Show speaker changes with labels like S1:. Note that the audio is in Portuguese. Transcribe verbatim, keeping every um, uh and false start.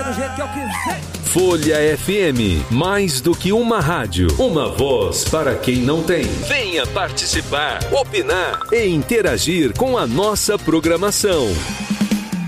S1: do jeito que eu quiser.
S2: Folha F M, mais do que uma rádio, uma voz para quem não tem. Venha participar, opinar e interagir com a nossa programação.